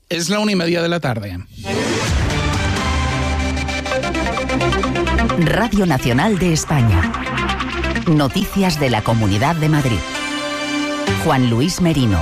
Es la 1:30 de la tarde. Radio Nacional de España. Noticias de la Comunidad de Madrid. Juan Luis Merino.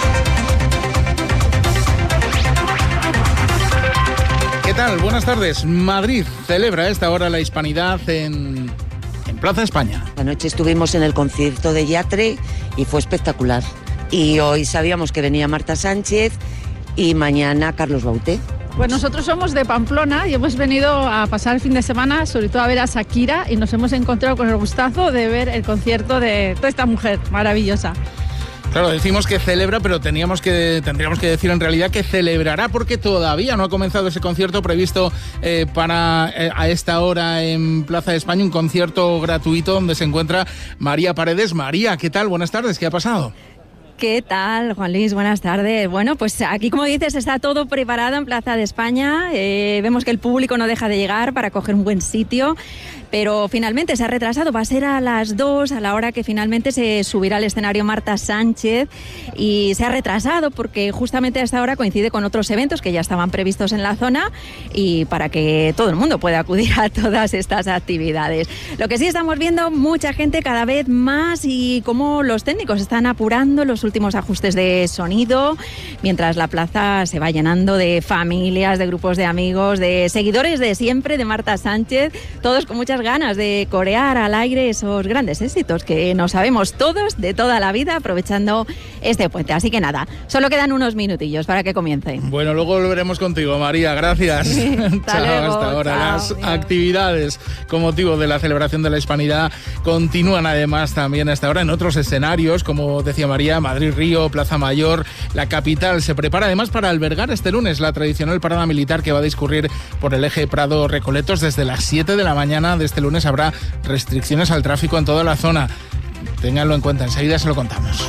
¿Qué tal? Buenas tardes. Madrid celebra a esta hora la Hispanidad en Plaza España. Anoche estuvimos en el concierto de Yatre y fue espectacular. Y hoy sabíamos que venía Marta Sánchez y mañana Carlos Bauté. Pues nosotros somos de Pamplona y hemos venido a pasar el fin de semana, sobre todo a ver a Shakira, y nos hemos encontrado con el gustazo de ver el concierto de esta mujer maravillosa. Claro, decimos que celebra, pero tendríamos que decir en realidad que celebrará, porque todavía no ha comenzado ese concierto previsto a esta hora en Plaza de España, un concierto gratuito donde se encuentra María Paredes. María, ¿qué tal? Buenas tardes, ¿qué ha pasado? ¿Qué tal, Juan Luis? Buenas tardes. Bueno, pues aquí, como dices, está todo preparado en Plaza de España. Vemos que el público no deja de llegar para coger un buen sitio, pero finalmente se ha retrasado. Va a ser a las 2, a la hora que finalmente se subirá al escenario Marta Sánchez, y se ha retrasado porque justamente a esta hora coincide con otros eventos que ya estaban previstos en la zona, y para que todo el mundo pueda acudir a todas estas actividades. Lo que sí estamos viendo, mucha gente cada vez más, y cómo los técnicos están apurando los últimos ajustes de sonido, mientras la plaza se va llenando de familias, de grupos de amigos, de seguidores de siempre de Marta Sánchez, todos con muchas ganas de corear al aire esos grandes éxitos que nos sabemos todos de toda la vida, aprovechando este puente. Así que nada, solo quedan unos minutillos para que comiencen. Bueno, luego volveremos contigo, María, gracias. Sí, hasta ahora. Chao, las bien. Actividades con motivo de la celebración de la Hispanidad continúan además también hasta ahora en otros escenarios, como decía María, Madrid Río, Plaza Mayor. La capital se prepara además para albergar este lunes la tradicional parada militar que va a discurrir por el eje Prado-Recoletos. Desde las 7 de la mañana de este lunes habrá restricciones al tráfico en toda la zona. Ténganlo en cuenta, enseguida se lo contamos.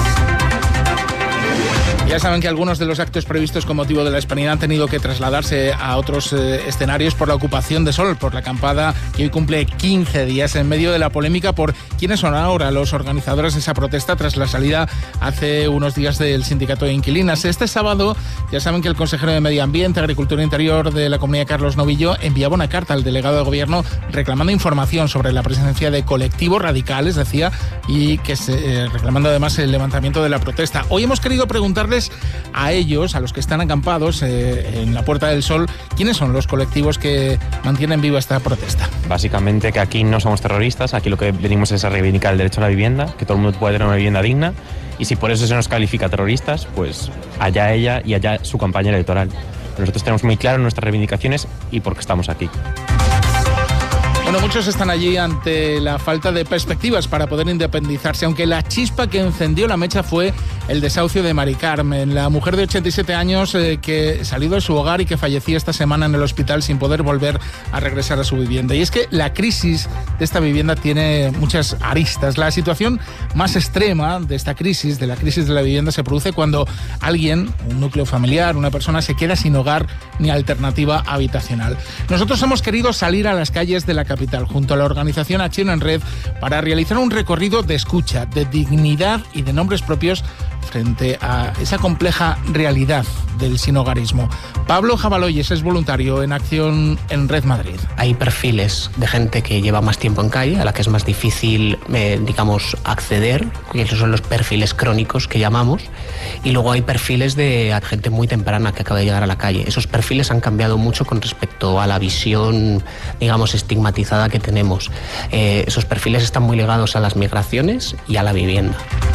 Ya saben que algunos de los actos previstos con motivo de la Hispanidad han tenido que trasladarse a otros escenarios por la ocupación de sol, por la acampada que hoy cumple 15 días, en medio de la polémica por quiénes son ahora los organizadores de esa protesta tras la salida hace unos días del sindicato de inquilinas. Este sábado ya saben que el consejero de Medio Ambiente, Agricultura e Interior de la Comunidad, Carlos Novillo, enviaba una carta al delegado de Gobierno reclamando información sobre la presencia de colectivos radicales, decía, y que reclamando además el levantamiento de la protesta. Hoy hemos querido preguntarles a ellos, a los que están acampados en la Puerta del Sol, ¿quiénes son los colectivos que mantienen viva esta protesta? Básicamente que aquí no somos terroristas, aquí lo que venimos es a reivindicar el derecho a la vivienda, que todo el mundo pueda tener una vivienda digna, y si por eso se nos califica terroristas, pues allá ella y allá su campaña electoral. Nosotros tenemos muy claro nuestras reivindicaciones y por qué estamos aquí. Bueno, muchos están allí ante la falta de perspectivas para poder independizarse, aunque la chispa que encendió la mecha fue el desahucio de Mari Carmen, la mujer de 87 años que salió de su hogar y que falleció esta semana en el hospital sin poder volver a regresar a su vivienda. Y es que la crisis de esta vivienda tiene muchas aristas. La situación más extrema de esta crisis, de la crisis de la vivienda, se produce cuando alguien, un núcleo familiar, una persona, se queda sin hogar ni alternativa habitacional. Nosotros hemos querido salir a las calles de la capital junto a la organización Acción en Red para realizar un recorrido de escucha, de dignidad y de nombres propios frente a esa compleja realidad del sinhogarismo. Pablo Jabaloyes es voluntario en Acción en Red Madrid. Hay perfiles de gente que lleva más tiempo en calle, a la que es más difícil, acceder, que esos son los perfiles crónicos que llamamos, y luego hay perfiles de gente muy temprana que acaba de llegar a la calle. Esos perfiles han cambiado mucho con respecto a la visión, estigmatizada que tenemos. Esos perfiles están muy ligados a las migraciones y a la vivienda.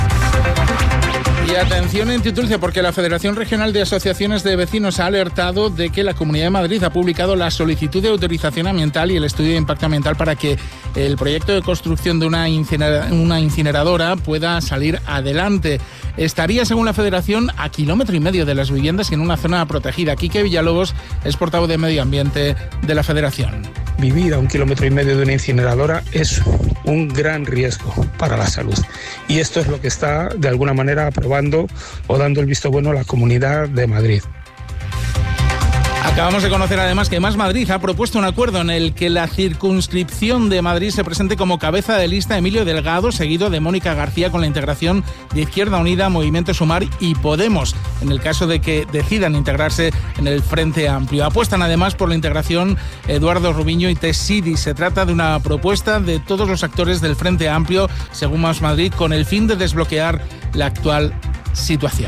Y atención en Titulce, porque la Federación Regional de Asociaciones de Vecinos ha alertado de que la Comunidad de Madrid ha publicado la solicitud de autorización ambiental y el estudio de impacto ambiental para que el proyecto de construcción de una incineradora pueda salir adelante. Estaría, según la Federación, a 1,5 kilómetros de las viviendas y en una zona protegida. Quique Villalobos es portavoz de Medio Ambiente de la Federación. Vivir a 1,5 kilómetros de una incineradora es un gran riesgo para la salud. Y esto es lo que está, de alguna manera, aprobando o dando el visto bueno a la Comunidad de Madrid. Acabamos de conocer además que Más Madrid ha propuesto un acuerdo en el que la circunscripción de Madrid se presente como cabeza de lista Emilio Delgado, seguido de Mónica García, con la integración de Izquierda Unida, Movimiento Sumar y Podemos, en el caso de que decidan integrarse en el Frente Amplio. Apuestan además por la integración Eduardo Rubiño y Tessidi. Se trata de una propuesta de todos los actores del Frente Amplio, según Más Madrid, con el fin de desbloquear la actual situación.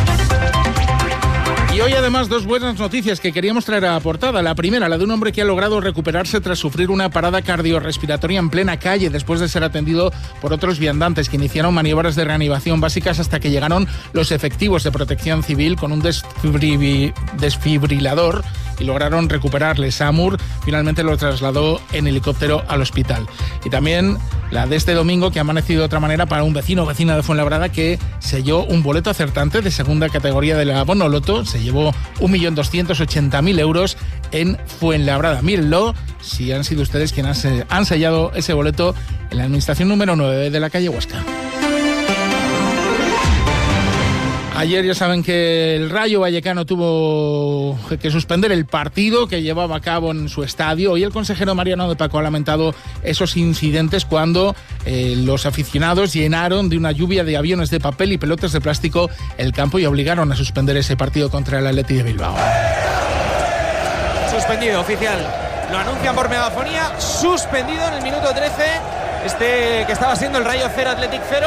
Y hoy además dos buenas noticias que queríamos traer a la portada. La primera, la de un hombre que ha logrado recuperarse tras sufrir una parada cardiorrespiratoria en plena calle después de ser atendido por otros viandantes que iniciaron maniobras de reanimación básicas hasta que llegaron los efectivos de Protección Civil con un desfibrilador y lograron recuperarle. SAMUR finalmente lo trasladó en helicóptero al hospital. Y también la de este domingo, que ha amanecido de otra manera para un vecino o vecina de Fuenlabrada que selló un boleto acertante de segunda categoría de la Bonoloto. Se llevó 1.280.000 euros en Fuenlabrada. Mírenlo, si han sido ustedes quienes han sellado ese boleto en la administración número 9 de la calle Huesca. Ayer ya saben que el Rayo Vallecano tuvo que suspender el partido que llevaba a cabo en su estadio. Hoy el consejero Mariano de Paco ha lamentado esos incidentes cuando los aficionados llenaron de una lluvia de aviones de papel y pelotas de plástico el campo y obligaron a suspender ese partido contra el Athletic de Bilbao. Suspendido, oficial. Lo anuncian por megafonía. Suspendido en el minuto 13. Que estaba siendo el Rayo 0, Athletic 0.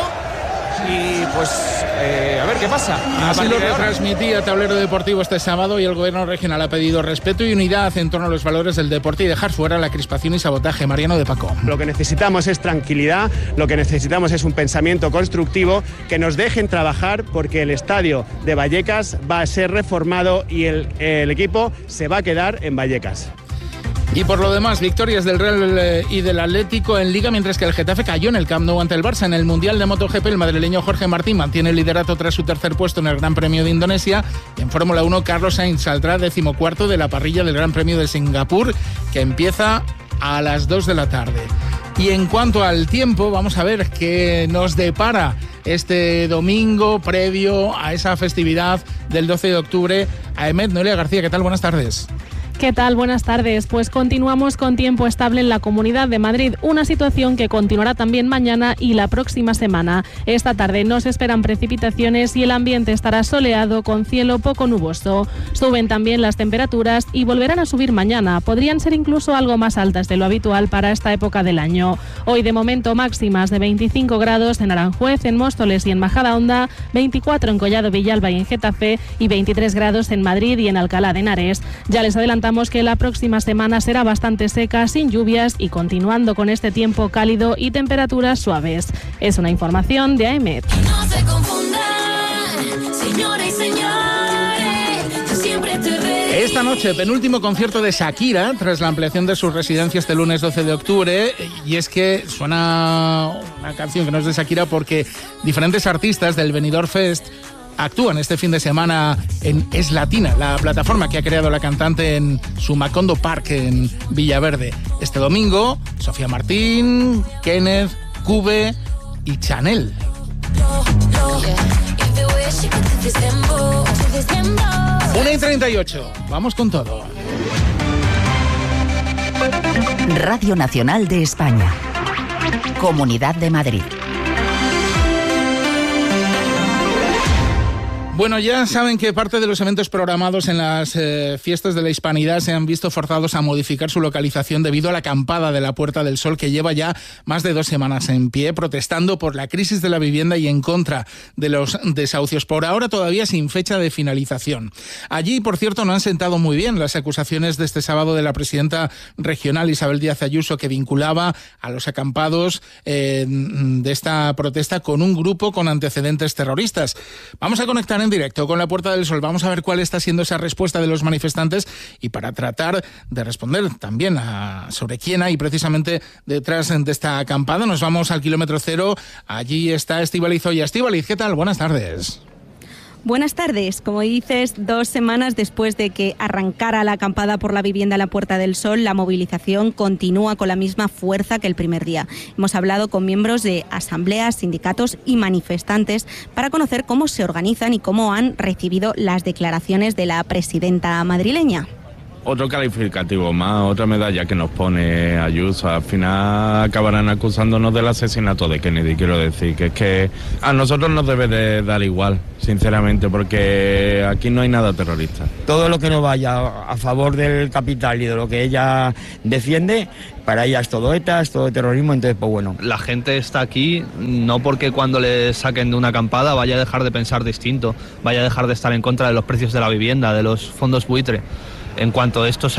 Y pues a ver qué pasa. Así lo retransmitía Tablero Deportivo este sábado y el gobierno regional ha pedido respeto y unidad en torno a los valores del deporte y dejar fuera la crispación y sabotaje. Mariano de Paco. Lo que necesitamos es tranquilidad, lo que necesitamos es un pensamiento constructivo, que nos dejen trabajar porque el estadio de Vallecas va a ser reformado y el equipo se va a quedar en Vallecas. Y por lo demás, victorias del Real y del Atlético en Liga, mientras que el Getafe cayó en el Camp Nou ante el Barça. En el Mundial de MotoGP, el madrileño Jorge Martín mantiene el liderato tras su tercer puesto en el Gran Premio de Indonesia. Y en Fórmula 1, Carlos Sainz saldrá 14º de la parrilla del Gran Premio de Singapur, que empieza a las 2 de la tarde. Y en cuanto al tiempo, vamos a ver qué nos depara este domingo previo a esa festividad del 12 de octubre. Aemet, Noelia García, ¿qué tal? Buenas tardes. ¿Qué tal? Buenas tardes. Pues continuamos con tiempo estable en la Comunidad de Madrid, una situación que continuará también mañana y la próxima semana. Esta tarde no se esperan precipitaciones y el ambiente estará soleado con cielo poco nuboso. Suben también las temperaturas y volverán a subir mañana. Podrían ser incluso algo más altas de lo habitual para esta época del año. Hoy de momento máximas de 25 grados en Aranjuez, en Móstoles y en Majadahonda, 24 en Collado Villalba y en Getafe y 23 grados en Madrid y en Alcalá de Henares. Ya les adelantamos que la próxima semana será bastante seca, sin lluvias y continuando con este tiempo cálido y temperaturas suaves. Es una información de AEMET. No se confundan, señores y señores, yo siempre te reí. Esta noche, penúltimo concierto de Shakira tras la ampliación de su residencia este lunes 12 de octubre. Y es que suena una canción que no es de Shakira porque diferentes artistas del Benidorm Fest actúan este fin de semana en Es Latina, la plataforma que ha creado la cantante en su Macondo Park en Villaverde. Este domingo, Sofía Martín, Kenneth, Cube y Chanel. 1:38. Vamos con todo. Radio Nacional de España. Comunidad de Madrid. Bueno, ya saben que parte de los eventos programados en las fiestas de la Hispanidad se han visto forzados a modificar su localización debido a la acampada de la Puerta del Sol, que lleva ya más de 2 semanas en pie, protestando por la crisis de la vivienda y en contra de los desahucios, por ahora todavía sin fecha de finalización. Allí, por cierto, no han sentado muy bien las acusaciones de este sábado de la presidenta regional Isabel Díaz Ayuso, que vinculaba a los acampados de esta protesta con un grupo con antecedentes terroristas. Vamos a conectar en directo con la Puerta del Sol. Vamos a ver cuál está siendo esa respuesta de los manifestantes y para tratar de responder también sobre quién hay precisamente detrás de esta acampada. Nos vamos al kilómetro cero. Allí está Estíbaliz Oya. Estíbaliz, ¿qué tal? Buenas tardes. Buenas tardes. Como dices, 2 semanas después de que arrancara la acampada por la vivienda en la Puerta del Sol, la movilización continúa con la misma fuerza que el primer día. Hemos hablado con miembros de asambleas, sindicatos y manifestantes para conocer cómo se organizan y cómo han recibido las declaraciones de la presidenta madrileña. otro calificativo más, otra medalla que nos pone Ayuso. Al final acabarán acusándonos del asesinato de Kennedy, quiero decir, que es que a nosotros nos debe de dar igual, sinceramente, porque aquí no hay nada terrorista. Todo lo que no vaya a favor del capital y de lo que ella defiende, para ella es todo ETA, es todo terrorismo, entonces pues bueno. La gente está aquí no porque cuando le saquen de una acampada vaya a dejar de pensar distinto, vaya a dejar de estar en contra de los precios de la vivienda, de los fondos buitre. En cuanto esto